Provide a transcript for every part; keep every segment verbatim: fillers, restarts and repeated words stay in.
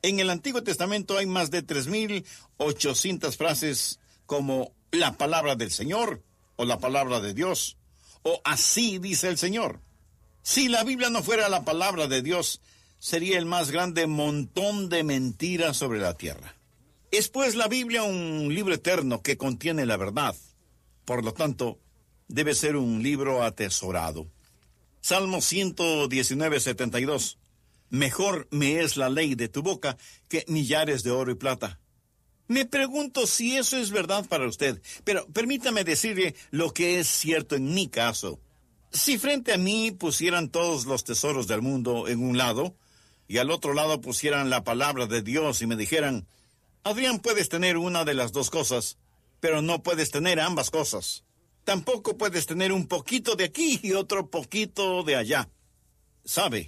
En el Antiguo Testamento hay más de tres mil ochocientas frases como la palabra del Señor o la palabra de Dios o así dice el Señor. Si la Biblia no fuera la palabra de Dios, sería el más grande montón de mentiras sobre la tierra. Es pues la Biblia un libro eterno que contiene la verdad. Por lo tanto, debe ser un libro atesorado. Salmo ciento diecinueve, setenta y dos. Mejor me es la ley de tu boca que millares de oro y plata. Me pregunto si eso es verdad para usted, pero permítame decirle lo que es cierto en mi caso. Si frente a mí pusieran todos los tesoros del mundo en un lado, y al otro lado pusieran la palabra de Dios y me dijeran, Adrián, puedes tener una de las dos cosas, pero no puedes tener ambas cosas. Tampoco puedes tener un poquito de aquí y otro poquito de allá. ¿Sabe?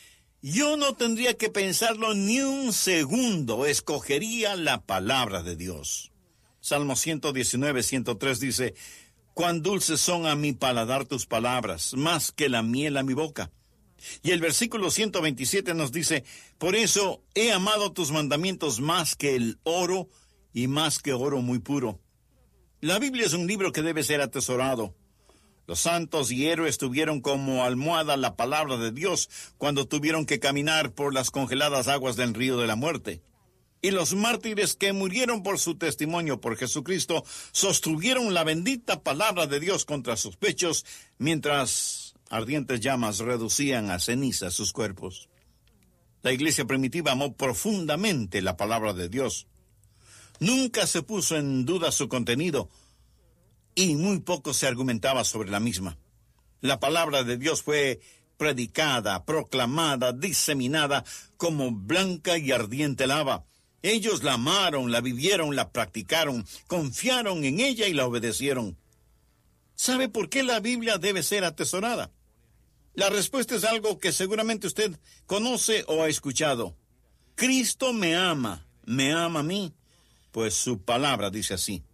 Yo no tendría que pensarlo ni un segundo, escogería la palabra de Dios. Salmo ciento diecinueve, ciento tres dice, cuán dulces son a mi paladar tus palabras, más que la miel a mi boca. Y el versículo ciento veintisiete nos dice, por eso he amado tus mandamientos más que el oro y más que oro muy puro. La Biblia es un libro que debe ser atesorado. Los santos y héroes tuvieron como almohada la palabra de Dios cuando tuvieron que caminar por las congeladas aguas del río de la muerte. Y los mártires que murieron por su testimonio por Jesucristo sostuvieron la bendita palabra de Dios contra sus pechos mientras ardientes llamas reducían a ceniza sus cuerpos. La iglesia primitiva amó profundamente la palabra de Dios. Nunca se puso en duda su contenido y muy poco se argumentaba sobre la misma. La palabra de Dios fue predicada, proclamada, diseminada como blanca y ardiente lava. Ellos la amaron, la vivieron, la practicaron, confiaron en ella y la obedecieron. ¿Sabe por qué la Biblia debe ser atesorada? La respuesta es algo que seguramente usted conoce o ha escuchado. Cristo me ama, me ama a mí, pues su palabra dice así.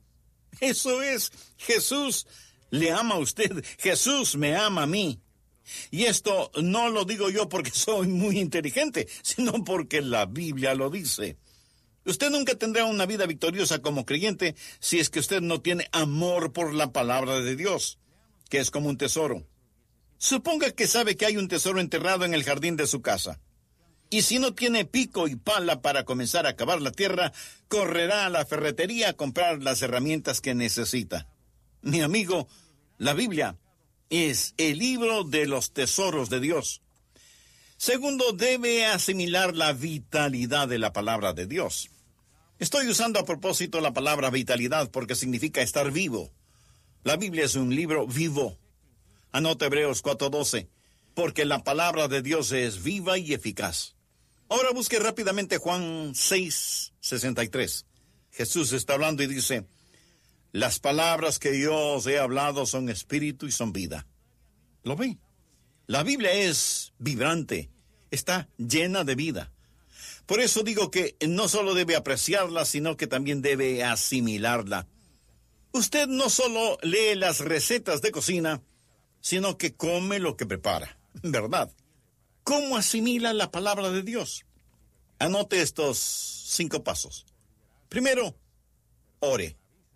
Eso es, Jesús le ama a usted, Jesús me ama a mí. Y esto no lo digo yo porque soy muy inteligente, sino porque la Biblia lo dice. Usted nunca tendrá una vida victoriosa como creyente si es que usted no tiene amor por la palabra de Dios, que es como un tesoro. Suponga que sabe que hay un tesoro enterrado en el jardín de su casa. Y si no tiene pico y pala para comenzar a cavar la tierra, correrá a la ferretería a comprar las herramientas que necesita. Mi amigo, la Biblia es el libro de los tesoros de Dios. Segundo, debe asimilar la vitalidad de la palabra de Dios. Estoy usando a propósito la palabra vitalidad porque significa estar vivo. La Biblia es un libro vivo. Anota Hebreos cuatro doce, porque la palabra de Dios es viva y eficaz. Ahora busque rápidamente Juan seis sesenta y tres. Jesús está hablando y dice, las palabras que yo os he hablado son espíritu y son vida. ¿Lo ven? La Biblia es vibrante, está llena de vida. Por eso digo que no solo debe apreciarla, sino que también debe asimilarla. Usted no solo lee las recetas de cocina, sino que come lo que prepara, ¿verdad? ¿Cómo asimila la palabra de Dios? Anote estos cinco pasos. Primero, ore.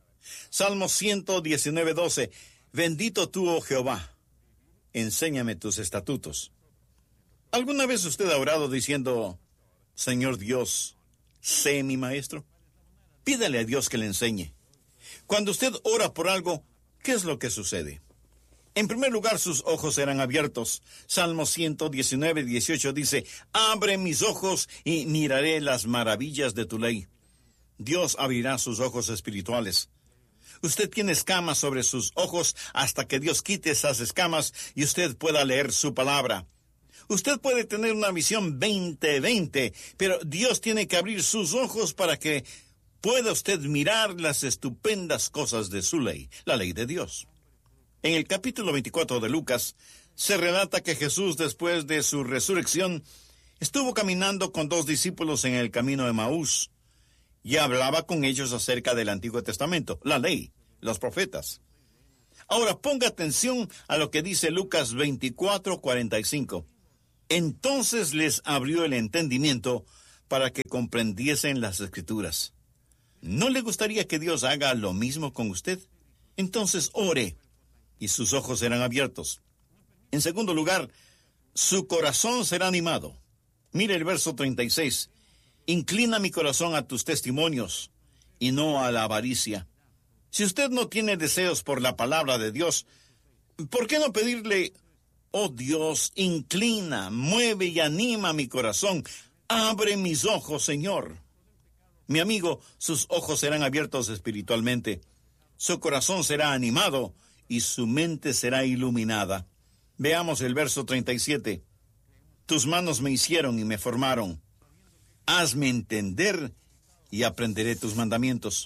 Salmo ciento diecinueve, doce. Bendito tú, oh Jehová, enséñame tus estatutos. ¿Alguna vez usted ha orado diciendo, Señor Dios, sé mi maestro? Pídale a Dios que le enseñe. Cuando usted ora por algo, ¿qué es lo que sucede? En primer lugar, sus ojos serán abiertos. Salmo ciento diecinueve, dieciocho dice, abre mis ojos y miraré las maravillas de tu ley. Dios abrirá sus ojos espirituales. Usted tiene escamas sobre sus ojos hasta que Dios quite esas escamas y usted pueda leer su palabra. Usted puede tener una visión veinte veinte, pero Dios tiene que abrir sus ojos para que pueda usted mirar las estupendas cosas de su ley, la ley de Dios. En el capítulo veinticuatro de Lucas, se relata que Jesús, después de su resurrección, estuvo caminando con dos discípulos en el camino de Emaús y hablaba con ellos acerca del Antiguo Testamento, la ley, los profetas. Ahora ponga atención a lo que dice Lucas veinticuatro, cuarenta y cinco. Entonces les abrió el entendimiento para que comprendiesen las Escrituras. ¿No le gustaría que Dios haga lo mismo con usted? Entonces ore, y sus ojos serán abiertos. En segundo lugar, su corazón será animado. Mire el verso treinta y seis. Inclina mi corazón a tus testimonios, y no a la avaricia. Si usted no tiene deseos por la palabra de Dios, ¿por qué no pedirle: oh Dios, inclina, mueve y anima mi corazón, abre mis ojos, Señor? Mi amigo, sus ojos serán abiertos espiritualmente, su corazón será animado y su mente será iluminada. Veamos el verso treinta y siete. Tus manos me hicieron y me formaron. Hazme entender y aprenderé tus mandamientos.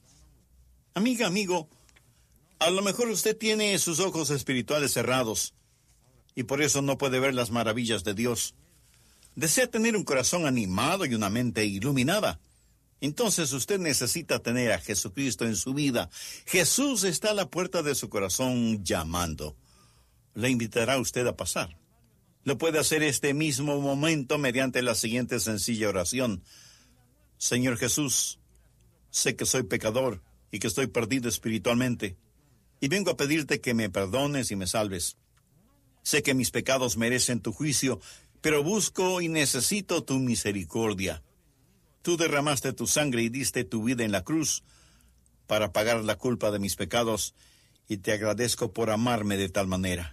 Amiga, amigo, a lo mejor usted tiene sus ojos espirituales cerrados y por eso no puede ver las maravillas de Dios. Desea tener un corazón animado y una mente iluminada. Entonces usted necesita tener a Jesucristo en su vida. Jesús está a la puerta de su corazón llamando. Le invitará usted a pasar. Lo puede hacer este mismo momento mediante la siguiente sencilla oración. Señor Jesús, sé que soy pecador y que estoy perdido espiritualmente, y vengo a pedirte que me perdones y me salves. Sé que mis pecados merecen tu juicio, pero busco y necesito tu misericordia. Tú derramaste tu sangre y diste tu vida en la cruz para pagar la culpa de mis pecados, y te agradezco por amarme de tal manera.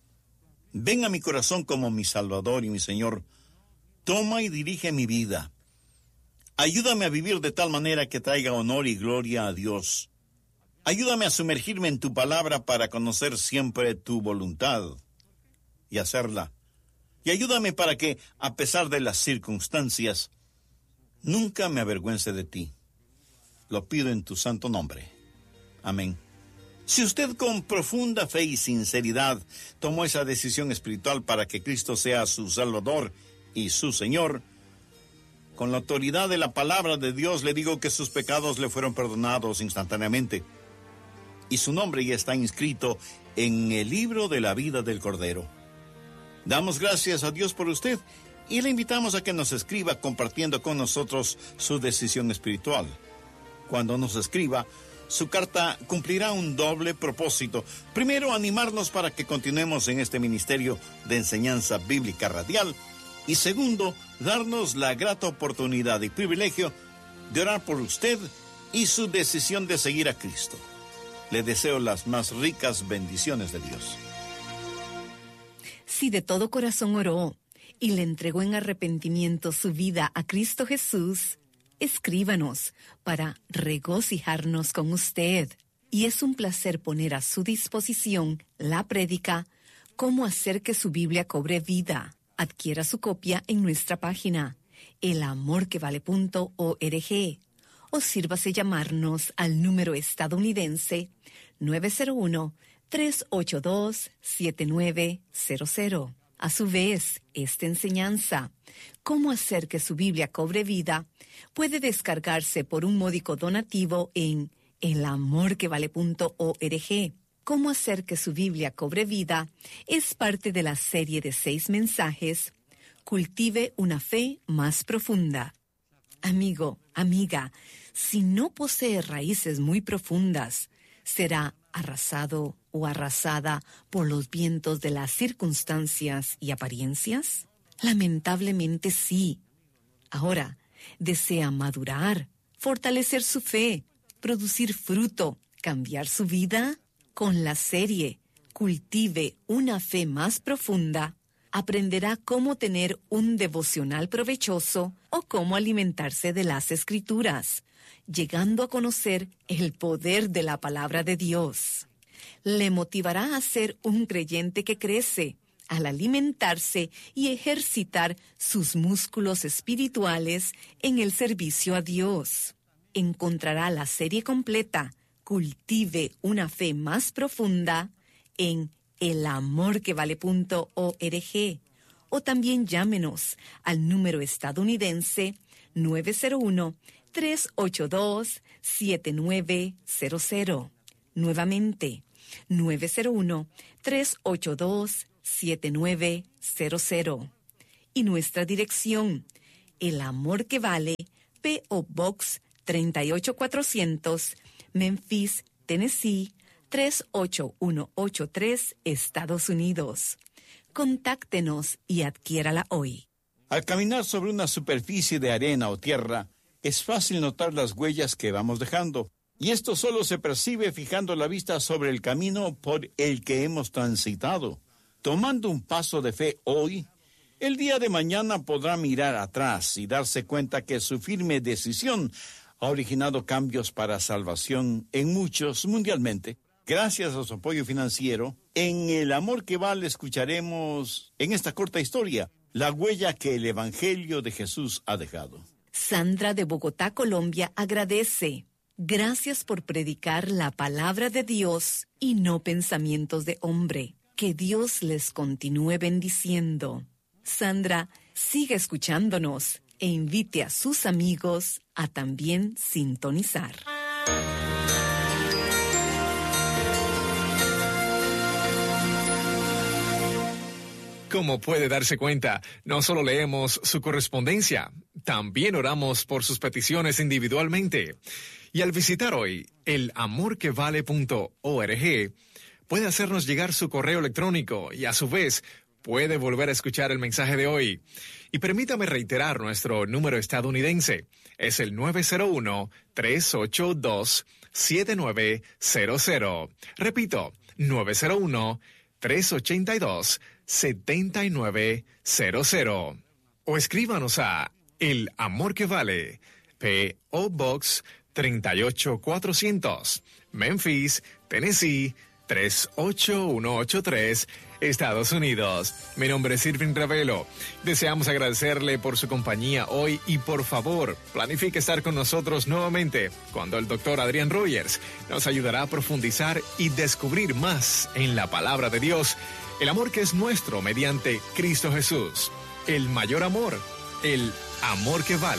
Ven a mi corazón como mi Salvador y mi Señor. Toma y dirige mi vida. Ayúdame a vivir de tal manera que traiga honor y gloria a Dios. Ayúdame a sumergirme en tu palabra para conocer siempre tu voluntad y hacerla. Y ayúdame para que, a pesar de las circunstancias, nunca me avergüence de ti. Lo pido en tu santo nombre. Amén. Si usted con profunda fe y sinceridad tomó esa decisión espiritual para que Cristo sea su Salvador y su Señor, con la autoridad de la palabra de Dios le digo que sus pecados le fueron perdonados instantáneamente, y su nombre ya está inscrito en el libro de la vida del Cordero. Damos gracias a Dios por usted y le invitamos a que nos escriba compartiendo con nosotros su decisión espiritual. Cuando nos escriba, su carta cumplirá un doble propósito. Primero, animarnos para que continuemos en este ministerio de enseñanza bíblica radial. Y segundo, darnos la grata oportunidad y privilegio de orar por usted y su decisión de seguir a Cristo. Le deseo las más ricas bendiciones de Dios. Si de todo corazón oró y le entregó en arrepentimiento su vida a Cristo Jesús, escríbanos para regocijarnos con usted. Y es un placer poner a su disposición la prédica Cómo hacer que su Biblia cobre vida. Adquiera su copia en nuestra página, el amor que vale punto org, o sírvase llamarnos al número estadounidense nueve cero uno, tres ocho dos, siete nueve cero cero. A su vez, esta enseñanza, Cómo hacer que su Biblia cobre vida, puede descargarse por un módico donativo en el amor que vale punto org. Cómo hacer que su Biblia cobre vida es parte de la serie de seis mensajes Cultive una fe más profunda. Amigo, amiga, si no posee raíces muy profundas, será arrasado o arrasada por los vientos de las circunstancias y apariencias. Lamentablemente sí. Ahora, desea madurar, fortalecer su fe, producir fruto, cambiar su vida. Con la serie Cultive una fe más profunda, aprenderá cómo tener un devocional provechoso o cómo alimentarse de las Escrituras, llegando a conocer el poder de la palabra de Dios. Le motivará a ser un creyente que crece al alimentarse y ejercitar sus músculos espirituales en el servicio a Dios. Encontrará la serie completa Cultive una fe más profunda en el amor que vale punto org, o también llámenos al número estadounidense nueve cero uno, tres ocho dos, siete nueve cero cero. Nuevamente, nueve cero uno, tres ocho dos, siete nueve cero cero. Y nuestra dirección, El Amor que Vale, P O Box treinta y ocho cuatrocientos, Memphis, Tennessee, tres ocho uno ocho tres, Estados Unidos. Contáctenos y adquiérala hoy. Al caminar sobre una superficie de arena o tierra, es fácil notar las huellas que vamos dejando, y esto solo se percibe fijando la vista sobre el camino por el que hemos transitado. Tomando un paso de fe hoy, el día de mañana podrá mirar atrás y darse cuenta que su firme decisión ha originado cambios para salvación en muchos mundialmente. Gracias a su apoyo financiero, en El Amor que Vale escucharemos en esta corta historia la huella que el Evangelio de Jesús ha dejado. Sandra de Bogotá, Colombia, agradece. Gracias por predicar la palabra de Dios y no pensamientos de hombre. Que Dios les continúe bendiciendo. Sandra, siga escuchándonos e invite a sus amigos a también sintonizar. Como puede darse cuenta, no solo leemos su correspondencia, también oramos por sus peticiones individualmente. Y al visitar hoy el amor que vale punto org, puede hacernos llegar su correo electrónico y a su vez puede volver a escuchar el mensaje de hoy. Y permítame reiterar nuestro número estadounidense. Es el nueve cero uno, tres ocho dos, siete nueve cero cero. Repito, nueve cero uno, tres ocho dos, siete nueve cero cero. O escríbanos a El Amor que Vale, P O Box treinta y ocho cuatrocientos, Memphis, Tennessee, tres ocho uno ocho tres, Estados Unidos. Mi nombre es Irving Ravelo. Deseamos agradecerle por su compañía hoy y por favor, planifique estar con nosotros nuevamente cuando el doctor Adrián Rogers nos ayudará a profundizar y descubrir más en la palabra de Dios, el amor que es nuestro mediante Cristo Jesús, el mayor amor, el amor que vale.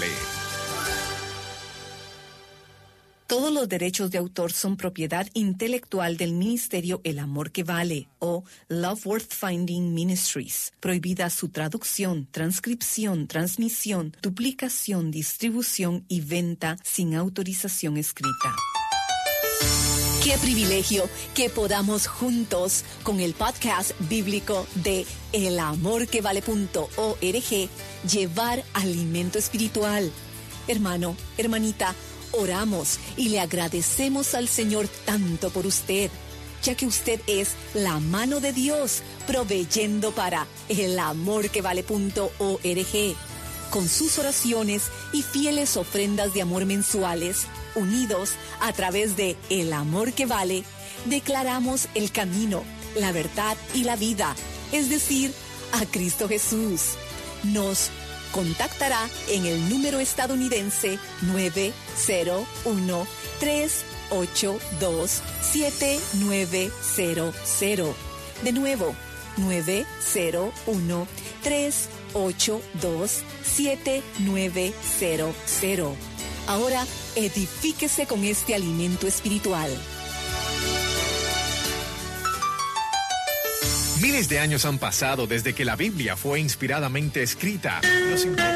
Todos los derechos de autor son propiedad intelectual del Ministerio El Amor que Vale o Love Worth Finding Ministries. Prohibida su traducción, transcripción, transmisión, duplicación, distribución y venta sin autorización escrita. Qué privilegio que podamos juntos con el podcast bíblico de el amor que vale punto org llevar alimento espiritual. Hermano, hermanita, oramos y le agradecemos al Señor tanto por usted, ya que usted es la mano de Dios proveyendo para el amor que vale punto org. Con sus oraciones y fieles ofrendas de amor mensuales, unidos a través de El Amor que Vale, declaramos el camino, la verdad y la vida, es decir, a Cristo Jesús. Nos contactará en el número estadounidense nueve cero uno, tres ocho dos, siete nueve cero cero. De nuevo, nueve cero uno, tres ocho dos, siete nueve cero cero. Ahora, edifíquese con este alimento espiritual. Miles de años han pasado desde que la Biblia fue inspiradamente escrita. Los